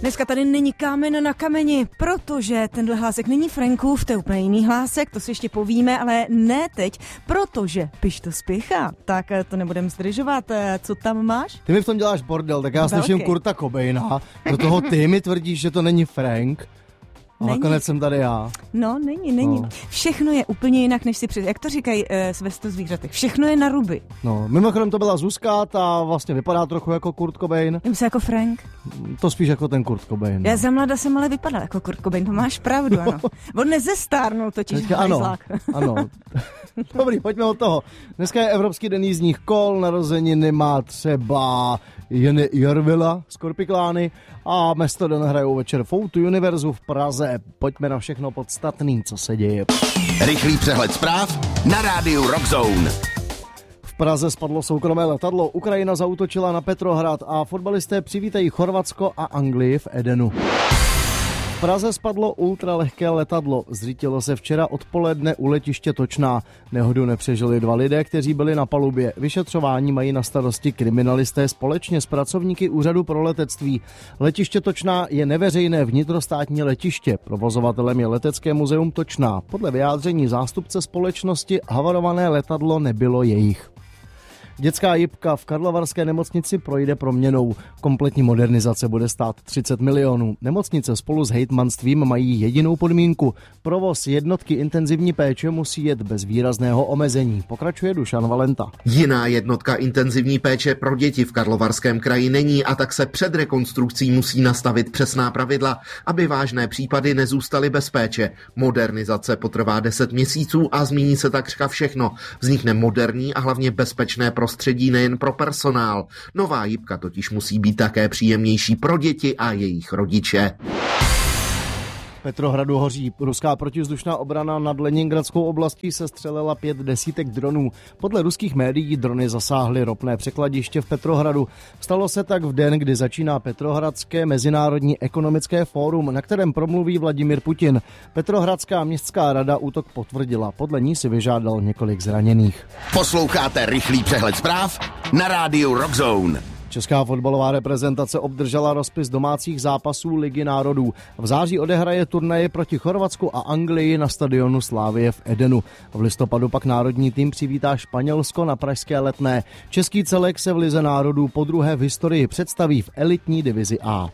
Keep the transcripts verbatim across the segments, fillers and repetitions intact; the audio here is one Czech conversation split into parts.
Dneska tady není kámen na kameni, protože tenhle hlásek není Frankův, to je úplně jiný hlásek, to si ještě povíme, ale ne teď, protože piš to spěchá, tak to nebudem zdržovat. Co tam máš? Ty mi v tom děláš bordel, tak já slyším Kurta Cobaina, do toho ty mi tvrdíš, že to není Frank. A nakonec jsem tady já. No, není, není. No. Všechno je úplně jinak, než si před... Jak to říkají uh, Sylvester zvířatek? Všechno je na ruby. No, mimochodem to byla Zuzka, ta vlastně vypadá trochu jako Kurt Cobain. Já myslím jako Frank. To spíš jako ten Kurt Cobain. Já za mlada jsem ale vypadala jako Kurt Cobain, to máš pravdu, ano. On nezestárnul totiž. Dneska, ano, ano. Dobrý, pojďme od toho. Dneska je Evropský den jízdních kol, narozeniny má třeba Jenny Jorvila z Korpiklány a Mastodon hrajou večer v Outu Univerzu v Praze. Pojďme na všechno podstatný, co se děje. Rychlý přehled zpráv na rádiu Rockzone. V Praze spadlo soukromé letadlo, Ukrajina zaútočila na Petrohrad a fotbalisté přivítají Chorvatsko a Anglii v Edenu. V Praze spadlo ultralehké letadlo. Zřítilo se včera odpoledne u letiště Točná. Nehodu nepřežili dva lidé, kteří byli na palubě. Vyšetřování mají na starosti kriminalisté společně s pracovníky Úřadu pro letectví. Letiště Točná je neveřejné vnitrostátní letiště. Provozovatelem je Letecké muzeum Točná. Podle vyjádření zástupce společnosti havarované letadlo nebylo jejich. Dětská jipka v karlovarské nemocnici projde proměnou. Kompletní modernizace bude stát třicet milionů. Nemocnice spolu s hejtmanstvím mají jedinou podmínku. Provoz jednotky intenzivní péče musí jet bez výrazného omezení. Pokračuje Dušan Valenta. Jiná jednotka intenzivní péče pro děti v Karlovarském kraji není a tak se před rekonstrukcí musí nastavit přesná pravidla, aby vážné případy nezůstaly bez péče. Modernizace potrvá deset měsíců a změní se takřka všechno. Vznikne moderní a hlavně bezpečné prostředí. Prostředí nejen pro personál. Nová jipka totiž musí být také příjemnější pro děti a jejich rodiče. V Petrohradu hoří. Ruská protivzdušná obrana nad Leningradskou oblastí sestřelila pět desítek dronů. Podle ruských médií drony zasáhly ropné překladiště v Petrohradu. Stalo se tak v den, kdy začíná Petrohradské mezinárodní ekonomické fórum, na kterém promluví Vladimír Putin. Petrohradská městská rada útok potvrdila. Podle ní si vyžádal několik zraněných. Posloucháte rychlý přehled zpráv na rádiu Rockzone. Česká fotbalová reprezentace obdržela rozpis domácích zápasů Ligy národů. V září odehraje turnaje proti Chorvatsku a Anglii na stadionu Slavie v Edenu. V listopadu pak národní tým přivítá Španělsko na pražské Letné. Český celek se v Lize národů podruhé v historii představí v elitní divizi A.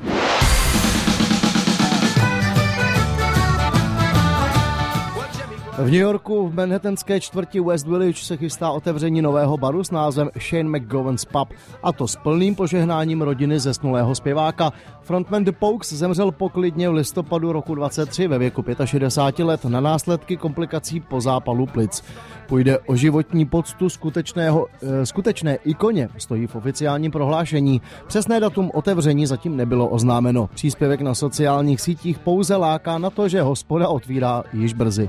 V New Yorku v manhattanské čtvrti West Village se chystá otevření nového baru s názvem Shane McGowan's Pub, a to s plným požehnáním rodiny zesnulého zpěváka. Frontman The Pogues zemřel poklidně v listopadu roku dvacet tři ve věku šedesáti pěti let na následky komplikací po zápalu plic. Půjde o životní poctu skutečného, e, skutečné ikoně, stojí v oficiálním prohlášení. Přesné datum otevření zatím nebylo oznámeno. Příspěvek na sociálních sítích pouze láká na to, že hospoda otvírá již brzy.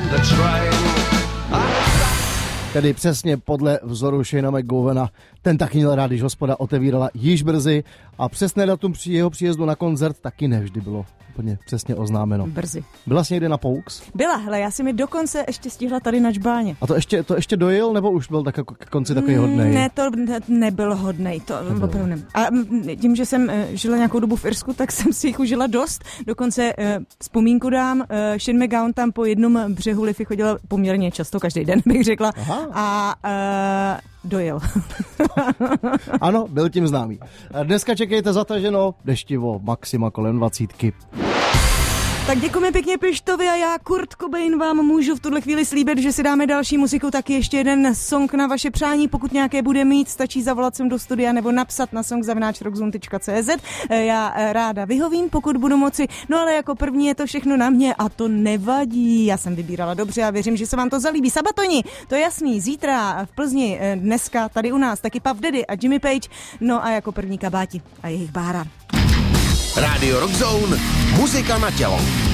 Tedy přesně podle vzoru Shana McGowana. Ten taky měl rád, když hospoda otevírala již brzy, a přesné datum při jeho příjezdu na koncert taky nevždy bylo úplně přesně oznámeno. Brzy. Byla jsi někdy na Pogues? Byla, hele, já si mi dokonce ještě stihla tady na Čbáně. A to ještě, to ještě dojel, nebo už byl tak jako k konci takový hodnej? Ne, to nebyl hodnej, to opravdu ne. A tím, že jsem žila nějakou dobu v Irsku, tak jsem si jich užila dost. Dokonce vzpomínku dám, Shane McGowan tam po jednom břehu Liffey chodila poměrně často, každý den bych řekla. Aha. A uh, dojel. Ano, byl tím známý. Dneska čekejte zataženo, deštivo, maxima kolem dvacítky. Tak děkujeme pěkně Pištovi a já, Kurt Cobain, vám můžu v tuhle chvíli slíbit, že si dáme další muziku, taky ještě jeden song na vaše přání. Pokud nějaké bude mít, stačí zavolat sem do studia nebo napsat na song zavináč rockzone tečka cé zet. Já ráda vyhovím, pokud budu moci. No ale jako první je to všechno na mě a to nevadí. Já jsem vybírala dobře a věřím, že se vám to zalíbí. Sabatoni, to je jasný, zítra v Plzni, dneska tady u nás taky Puff Daddy a Jimmy Page. No a jako první Kabáti a jejich Bára. Rádio Rockzone, muzika na tělo.